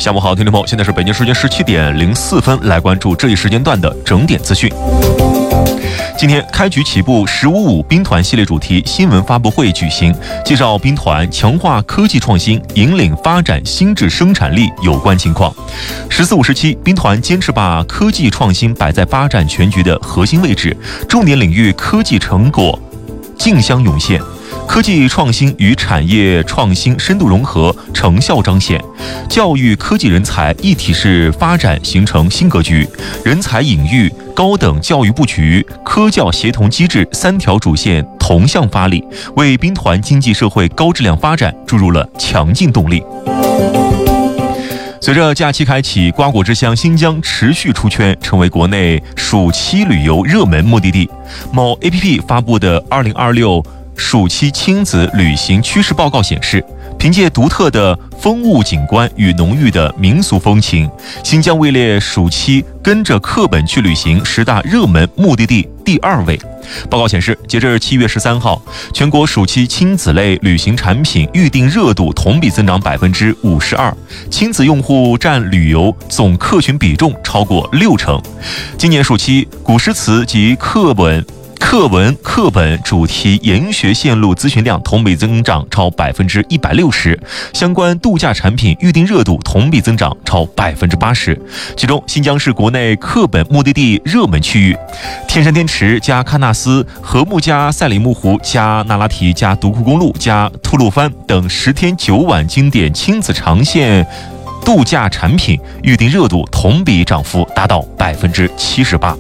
下午好，听众朋友，现在是北京时间17点04分，来关注这一时间段的整点资讯。今天开局起步“15+5”兵团系列主题新闻发布会举行，介绍兵团强化科技创新，引领发展新质生产力有关情况。“14+5”时期，兵团坚持把科技创新摆在发展全局的核心位置，重点领域科技成果竞相涌现。科技创新与产业创新深度融合，成效彰显。教育科技人才一体式发展形成新格局，人才引育、高等教育布局、科教协同机制3条主线同向发力，为兵团经济社会高质量发展注入了强劲动力。随着假期开启，瓜果之乡新疆持续出圈，成为国内暑期旅游热门目的地。某 APP 发布的2026暑期亲子旅行趋势报告显示，凭借独特的风物景观与浓郁的民俗风情，新疆位列暑期跟着课本去旅行10大热门目的地第2位。报告显示，截至7月13号，全国暑期亲子类旅行产品预订热度同比增长52%，亲子用户占旅游总客群比重超过60%。今年暑期古诗词及课本主题研学线路咨询量同比增长超160%，相关度假产品预订热度同比增长超80%。其中，新疆是国内课本目的地热门区域，天山天池加喀纳斯、禾木加赛里木湖加那拉提加独库公路加吐鲁番等10天9晚经典亲子长线度假产品预订热度同比涨幅达到78%。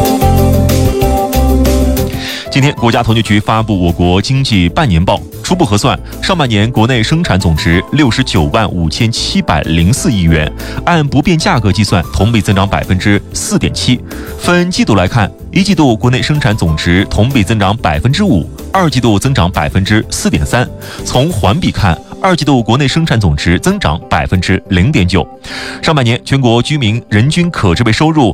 今天，国家统计局发布我国经济半年报，初步核算，上半年国内生产总值695704亿元，按不变价格计算，同比增长4.7%。分季度来看，一季度国内生产总值同比增长5%，二季度增长4.3%。从环比看，二季度国内生产总值增长0.9%。上半年全国居民人均可支配收入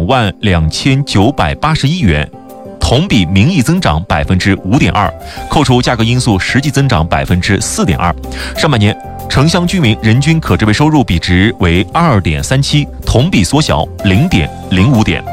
22981元。同比名义增长5.2%，扣除价格因素，实际增长4.2%。上半年城乡居民人均可支配收入比值为2.37，同比缩小0.05点。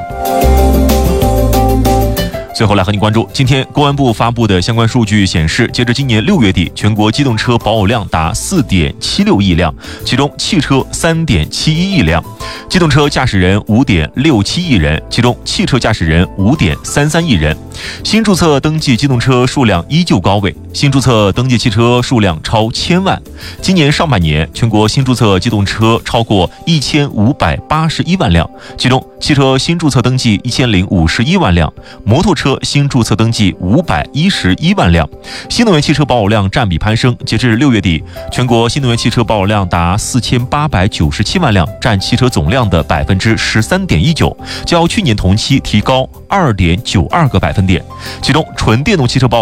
最后来和您关注，今天公安部发布的相关数据显示，截至今年6月底，全国机动车保有量达4.76亿辆，其中汽车3.71亿辆，机动车驾驶人5.67亿人，其中汽车驾驶人5.33亿人。新注册登记机动车数量依旧高位，新注册登记汽车数量超1000万。今年上半年，全国新注册机动车超过1581万辆，其中汽车新注册登记1051万辆，摩托车新注册登记511万辆。新能源汽车保有量占比攀升，截至6月底，全国新能源汽车保有量达4897万辆，占汽车总量的13.19%，较去年同期提高2.92个百分点。其中纯电动汽车保有